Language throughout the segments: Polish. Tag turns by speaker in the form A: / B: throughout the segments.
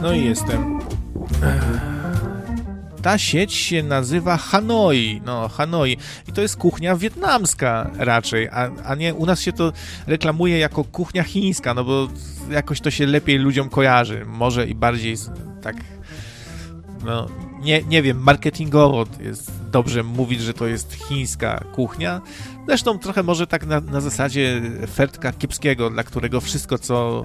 A: No i jestem. Ta sieć się nazywa Hanoi. No, Hanoi. I to jest kuchnia wietnamska raczej, a nie, u nas się to reklamuje jako kuchnia chińska, no bo jakoś to się lepiej ludziom kojarzy. Może i bardziej tak, no, nie wiem, marketingowo jest dobrze mówić, że to jest chińska kuchnia. Zresztą trochę może tak na zasadzie Fertka Kiepskiego, dla którego wszystko, co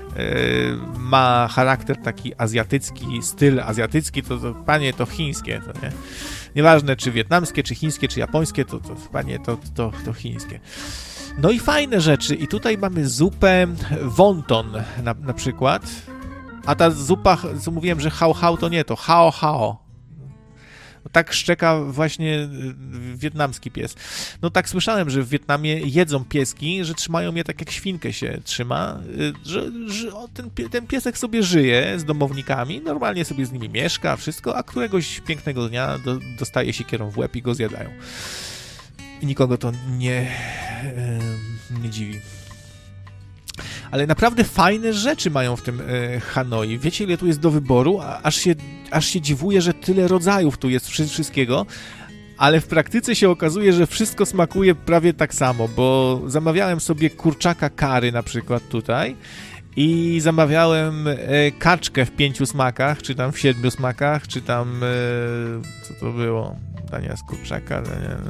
A: ma charakter taki azjatycki, styl azjatycki, to panie, to chińskie, to nie? Nieważne, czy wietnamskie, czy chińskie, czy japońskie, to panie, to chińskie. No i fajne rzeczy. I tutaj mamy zupę wonton na przykład. A ta zupa, co mówiłem, że hao to nie, to hao. Tak szczeka właśnie wietnamski pies. No tak słyszałem, że w Wietnamie jedzą pieski, że trzymają je tak jak świnkę się trzyma, że ten piesek sobie żyje z domownikami, normalnie sobie z nimi mieszka, wszystko, a któregoś pięknego dnia dostaje siekierą w łeb i go zjadają. I nikogo to nie dziwi. Ale naprawdę fajne rzeczy mają w tym Hanoi. Wiecie, ile tu jest do wyboru? Aż się dziwuję, że tyle rodzajów tu jest wszystkiego, ale w praktyce się okazuje, że wszystko smakuje prawie tak samo, bo zamawiałem sobie kurczaka curry na przykład tutaj i zamawiałem kaczkę w 5 smakach, czy tam w 7 smakach, czy tam co to było? Dania z kurczaka,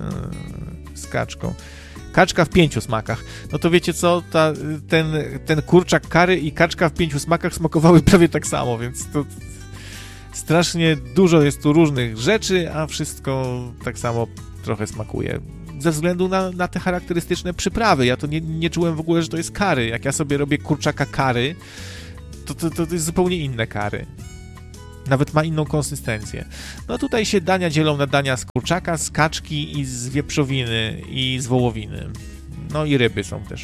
A: z kaczką. Kaczka w 5 smakach. No to wiecie co, ten kurczak curry i kaczka w 5 smakach smakowały prawie tak samo, więc to strasznie dużo jest tu różnych rzeczy, a wszystko tak samo trochę smakuje. Ze względu na te charakterystyczne przyprawy. Ja to nie czułem w ogóle, że to jest curry. Jak ja sobie robię kurczaka curry, to jest zupełnie inne curry. Nawet ma inną konsystencję. No tutaj się dania dzielą na dania z kurczaka, z kaczki i z wieprzowiny i z wołowiny. No i ryby są też.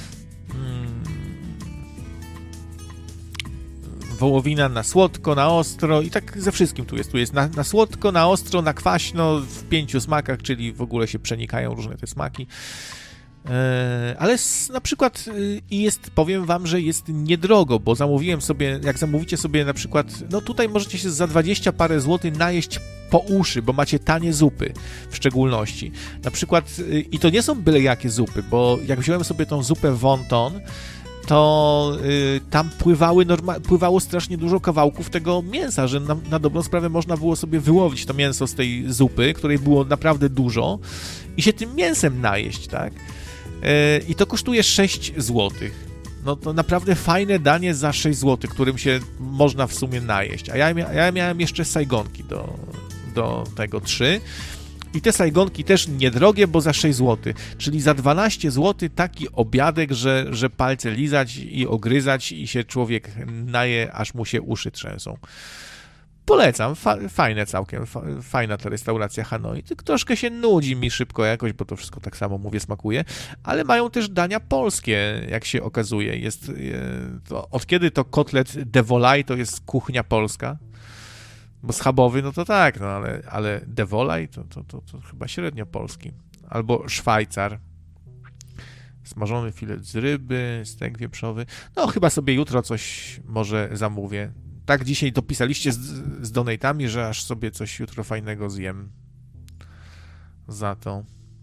A: Wołowina na słodko, na ostro i tak ze wszystkim tu jest. Tu jest na słodko, na ostro, na kwaśno w 5 smakach, czyli w ogóle się przenikają różne te smaki. Ale na przykład powiem wam, że jest niedrogo, bo zamówiłem sobie, jak zamówicie sobie na przykład, no tutaj możecie się za 20 parę złotych najeść po uszy, bo macie tanie zupy w szczególności. Na przykład, i to nie są byle jakie zupy, bo jak wziąłem sobie tą zupę wonton, to tam pływało strasznie dużo kawałków tego mięsa, że na dobrą sprawę można było sobie wyłowić to mięso z tej zupy, której było naprawdę dużo i się tym mięsem najeść, tak? I to kosztuje 6 zł. No to naprawdę fajne danie za 6 zł, którym się można w sumie najeść. A ja miałem jeszcze sajgonki do tego 3. I te sajgonki też niedrogie, bo za 6 zł. Czyli za 12 zł taki obiadek, że palce lizać i ogryzać i się człowiek naje, aż mu się uszy trzęsą. Polecam, fajne całkiem, fajna ta restauracja Hanoi. Troszkę się nudzi mi szybko jakoś, bo to wszystko tak samo, mówię, smakuje, ale mają też dania polskie, jak się okazuje. Od kiedy to kotlet de volaille to jest kuchnia polska? Bo schabowy, no to tak, no ale de volaille to chyba średnio polski. Albo Szwajcar. Smażony filet z ryby, stek wieprzowy. No chyba sobie jutro coś może zamówię. Tak dzisiaj dopisaliście z donatami, że aż sobie coś jutro fajnego zjem za to.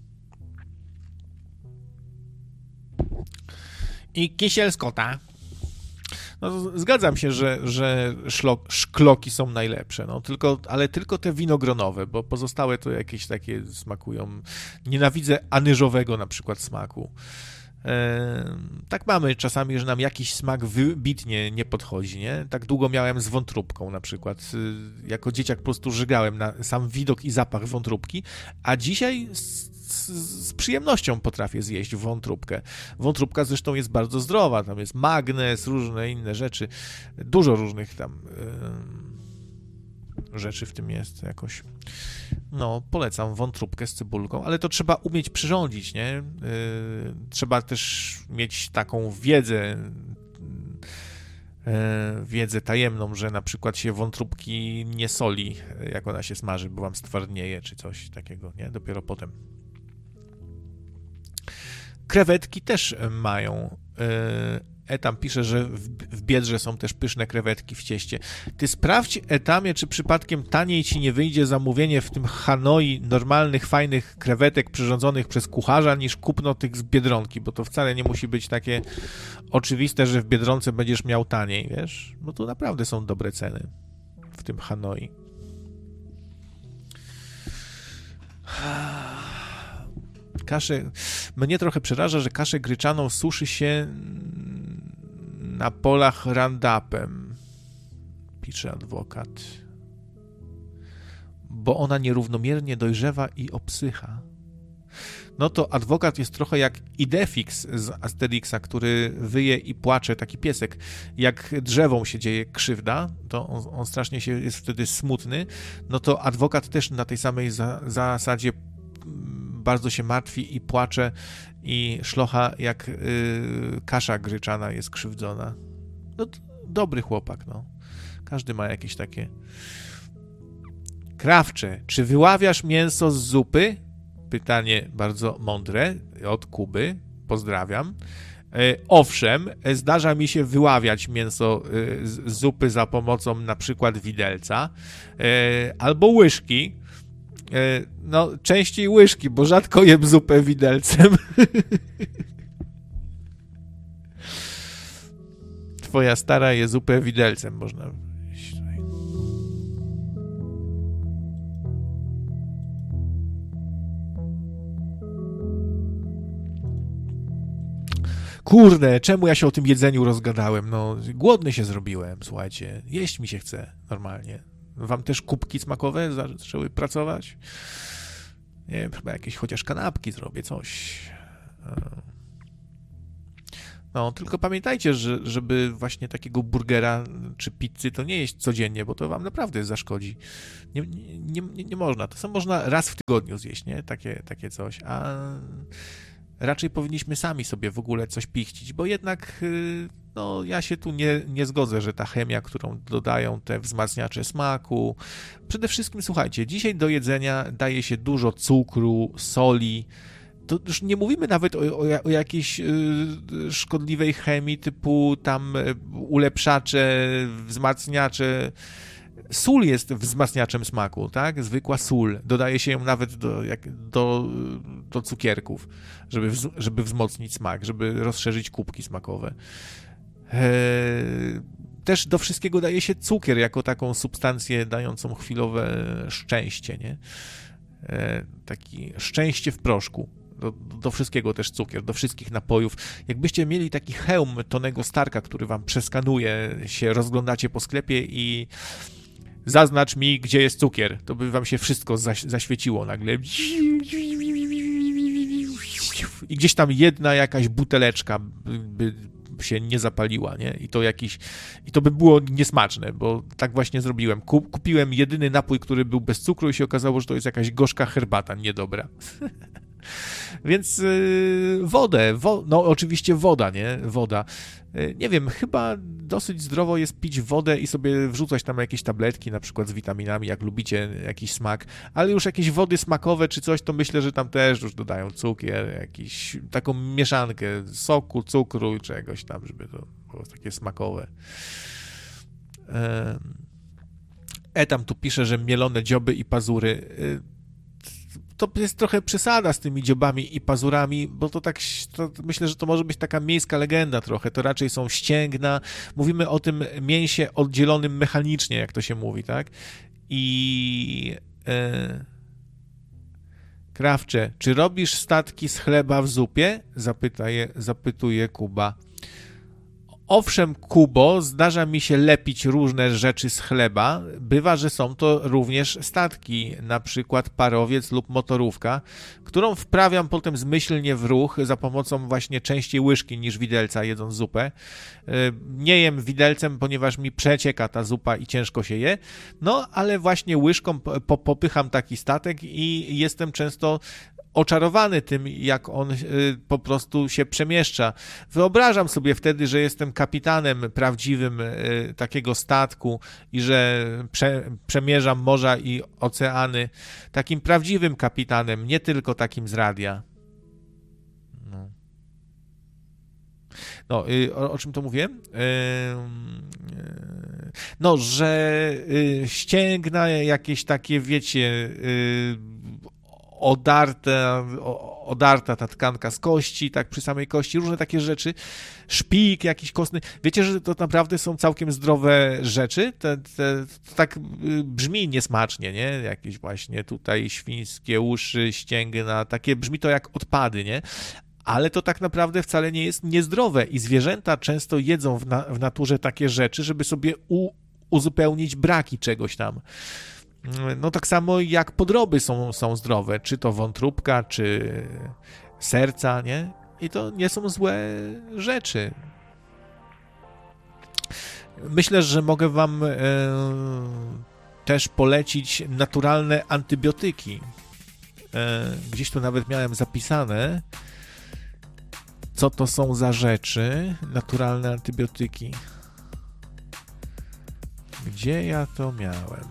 A: I kisiel z kota. No, zgadzam się, że szkloki są najlepsze, no, ale tylko te winogronowe, bo pozostałe to jakieś takie smakują. Nienawidzę anyżowego na przykład smaku. Tak mamy czasami, że nam jakiś smak wybitnie nie podchodzi, nie? Tak długo miałem z wątróbką na przykład. Jako dzieciak po prostu żygałem na sam widok i zapach wątróbki, a dzisiaj z przyjemnością potrafię zjeść wątróbkę. Wątróbka zresztą jest bardzo zdrowa, tam jest magnez, różne inne rzeczy, dużo różnych tam rzeczy w tym jest jakoś. No, polecam wątróbkę z cebulką, ale to trzeba umieć przyrządzić, nie? Trzeba też mieć taką wiedzę tajemną, że na przykład się wątróbki nie soli, jak ona się smaży, bo wam stwardnieje, czy coś takiego, nie? Dopiero potem. Krewetki też mają, Etam pisze, że w Biedrze są też pyszne krewetki w cieście. Ty sprawdź, Etamie, czy przypadkiem taniej ci nie wyjdzie zamówienie w tym Hanoi normalnych, fajnych krewetek przyrządzonych przez kucharza niż kupno tych z Biedronki, bo to wcale nie musi być takie oczywiste, że w Biedronce będziesz miał taniej, wiesz? Bo tu naprawdę są dobre ceny w tym Hanoi. Kaszę... Mnie trochę przeraża, że kaszę gryczaną suszy się na polach Roundupem, pisze adwokat, bo ona nierównomiernie dojrzewa i obsycha. No to adwokat jest trochę jak Idefix z Asterixa, który wyje i płacze, taki piesek. Jak drzewom się dzieje krzywda, to on strasznie jest wtedy smutny, no to adwokat też na tej samej zasadzie bardzo się martwi i płacze i szlocha, jak kasza gryczana jest krzywdzona. No dobry chłopak, no. Każdy ma jakieś takie. Krawcze, czy wyławiasz mięso z zupy? Pytanie bardzo mądre od Kuby. Pozdrawiam. Owszem, zdarza mi się wyławiać mięso z zupy za pomocą na przykład widelca albo łyżki. No, częściej łyżki, bo rzadko jem zupę widelcem. Twoja stara je zupę widelcem, można powiedzieć. Kurde, czemu ja się o tym jedzeniu rozgadałem? No, głodny się zrobiłem, słuchajcie. Jeść mi się chce normalnie. Wam też kubki smakowe zaczęły pracować? Nie wiem, chyba jakieś chociaż kanapki zrobię, coś. No, tylko pamiętajcie, żeby właśnie takiego burgera czy pizzy to nie jeść codziennie, bo to wam naprawdę zaszkodzi. Nie można. To można raz w tygodniu zjeść, nie? Takie coś. A raczej powinniśmy sami sobie w ogóle coś pichcić, bo jednak no, ja się tu nie zgodzę, że ta chemia, którą dodają te wzmacniacze smaku. Przede wszystkim, słuchajcie, dzisiaj do jedzenia daje się dużo cukru, soli. To już nie mówimy nawet o jakiejś szkodliwej chemii typu tam ulepszacze, wzmacniacze. Sól jest wzmacniaczem smaku, tak? Zwykła sól. Dodaje się ją nawet do cukierków, żeby wzmocnić smak, żeby rozszerzyć kubki smakowe. Też do wszystkiego daje się cukier jako taką substancję dającą chwilowe szczęście, nie? Takie szczęście w proszku. Do wszystkiego też cukier, do wszystkich napojów. Jakbyście mieli taki hełm Tonego Starka, który wam przeskanuje, się rozglądacie po sklepie i zaznacz mi, gdzie jest cukier, to by wam się wszystko zaświeciło nagle. I gdzieś tam jedna jakaś buteleczka by się nie zapaliła, nie? I to by było niesmaczne, bo tak właśnie zrobiłem. Kupiłem jedyny napój, który był bez cukru i się okazało, że to jest jakaś gorzka herbata niedobra. Więc wodę, no oczywiście woda, nie? Woda. Nie wiem, chyba dosyć zdrowo jest pić wodę i sobie wrzucać tam jakieś tabletki, na przykład z witaminami, jak lubicie jakiś smak, ale już jakieś wody smakowe czy coś, to myślę, że tam też już dodają cukier, taką mieszankę soku, cukru i czegoś tam, żeby to było takie smakowe. Etam tu pisze, że mielone dzioby i pazury. To jest trochę przesada z tymi dziobami i pazurami, bo to myślę, że to może być taka miejska legenda trochę, to raczej są ścięgna, mówimy o tym mięsie oddzielonym mechanicznie, jak to się mówi, tak? I Krawcze, czy robisz statki z chleba w zupie? Zapytuje Kuba. Owszem, Kubo, zdarza mi się lepić różne rzeczy z chleba. Bywa, że są to również statki, na przykład parowiec lub motorówka, którą wprawiam potem zmyślnie w ruch za pomocą właśnie częściej łyżki niż widelca, jedząc zupę. Nie jem widelcem, ponieważ mi przecieka ta zupa i ciężko się je, no ale właśnie łyżką popycham taki statek i jestem często oczarowany tym, jak on po prostu się przemieszcza. Wyobrażam sobie wtedy, że jestem kapitanem prawdziwym takiego statku i że przemierzam morza i oceany takim prawdziwym kapitanem, nie tylko takim z radia. No. No, o czym to mówię? No, że ścięgna jakieś takie, wiecie, odarta ta tkanka z kości, tak przy samej kości, różne takie rzeczy, szpik jakiś kostny. Wiecie, że to naprawdę są całkiem zdrowe rzeczy? To tak brzmi niesmacznie, nie? Jakieś właśnie tutaj świńskie uszy, ścięgna, takie brzmi to jak odpady, nie? Ale to tak naprawdę wcale nie jest niezdrowe i zwierzęta często jedzą w naturze takie rzeczy, żeby sobie uzupełnić braki czegoś tam. No tak samo jak podroby są zdrowe, czy to wątróbka, czy serca, nie? I to nie są złe rzeczy. Myślę, że mogę wam też polecić naturalne antybiotyki. Gdzieś tu nawet miałem zapisane, co to są za rzeczy, naturalne antybiotyki. Gdzie ja to miałem?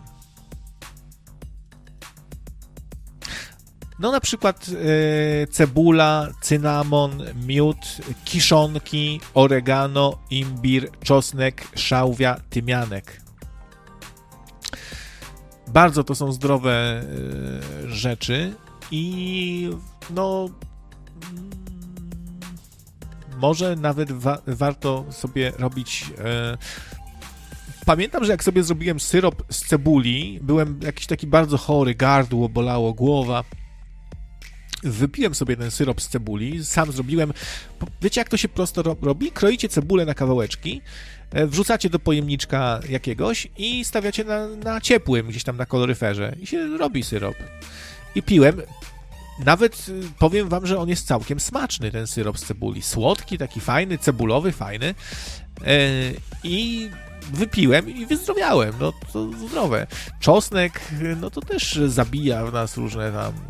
A: No na przykład cebula, cynamon, miód, kiszonki, oregano, imbir, czosnek, szałwia, tymianek. Bardzo to są zdrowe rzeczy i no może nawet warto sobie robić... Pamiętam, że jak sobie zrobiłem syrop z cebuli, byłem jakiś taki bardzo chory, gardło bolało, głowa. Wypiłem sobie ten syrop z cebuli, sam zrobiłem. Wiecie, jak to się prosto robi? Kroicie cebulę na kawałeczki, wrzucacie do pojemniczka jakiegoś i stawiacie na ciepłym, gdzieś tam na kaloryferze i się robi syrop. I piłem. Nawet powiem wam, że on jest całkiem smaczny, ten syrop z cebuli. Słodki, taki fajny, cebulowy, fajny. I wypiłem i wyzdrowiałem. No to zdrowe. Czosnek, no to też zabija w nas różne tam